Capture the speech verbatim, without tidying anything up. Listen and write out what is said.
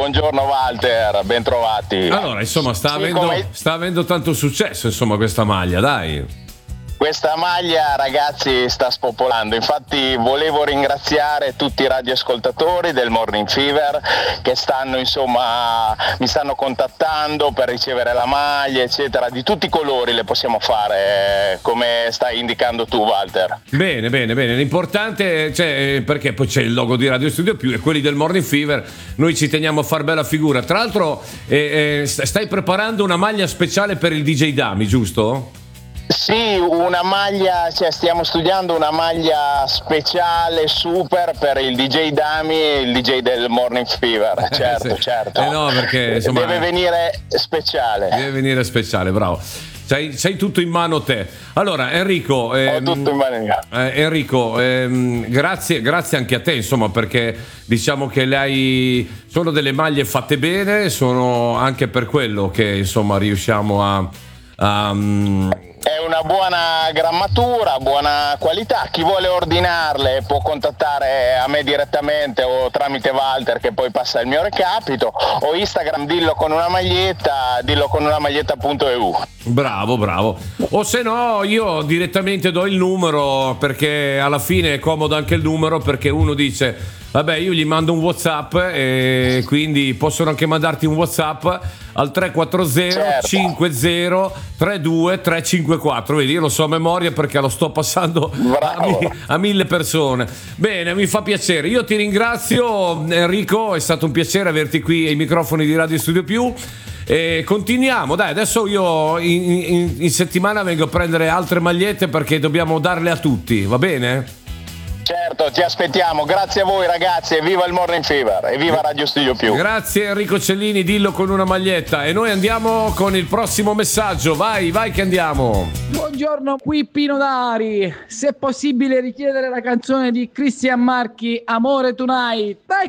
buongiorno Walter, ben trovati. Allora, insomma, sta, Sì, avendo, come- sta avendo tanto successo, insomma, questa maglia, dai. Questa maglia, ragazzi, sta spopolando. Infatti volevo ringraziare tutti i radioascoltatori del Morning Fever che stanno, insomma, mi stanno contattando per ricevere la maglia, eccetera. Di tutti i colori le possiamo fare, eh, come stai indicando tu, Walter. Bene, bene, bene. L'importante, cioè, perché poi c'è il logo di Radio Studio Più e quelli del Morning Fever, noi ci teniamo a far bella figura. Tra l'altro, eh, eh, stai preparando una maglia speciale per il D J Dami, giusto? Sì, una maglia, cioè stiamo studiando una maglia speciale super per il D J Dami e il D J del Morning Fever, certo, Sì. certo. Eh no, perché, insomma, deve venire speciale. Deve venire speciale, bravo. C'hai, c'hai tutto in mano te. Allora, Enrico, ehm, Ho tutto in mano. eh, Enrico, ehm, grazie, grazie anche a te, insomma, perché diciamo che le hai, sono delle maglie fatte bene, sono anche per quello che, insomma, riusciamo a, a È una buona grammatura, buona qualità. Chi vuole ordinarle può contattare a me direttamente o tramite Walter, che poi passa il mio recapito, o Instagram, dillo con una maglietta, dillo con una maglietta.eu. Bravo, bravo. O se no, io direttamente do il numero, perché alla fine è comodo anche il numero, perché uno dice vabbè, io gli mando un WhatsApp e quindi possono anche mandarti un WhatsApp al tre quattro zero Certo. cinque zero tre due tre cinque quattro. Vedi, io lo so a memoria perché lo sto passando a, Bravo. mi- a mille persone. Bene, mi fa piacere. Io ti ringrazio, Enrico, è stato un piacere averti qui ai microfoni di Radio Studio Più. E continuiamo, dai, adesso io in, in- in settimana vengo a prendere altre magliette perché dobbiamo darle a tutti, va bene? Certo, ti aspettiamo. Grazie a voi ragazzi e viva il Morning Fever e viva Radio Studio Più. Grazie Enrico Cellini, dillo con una maglietta. E noi andiamo con il prossimo messaggio. Vai, vai che andiamo. Buongiorno, qui Pino Dari. Se è possibile richiedere la canzone di Cristian Marchi, Amore Tonight. Dai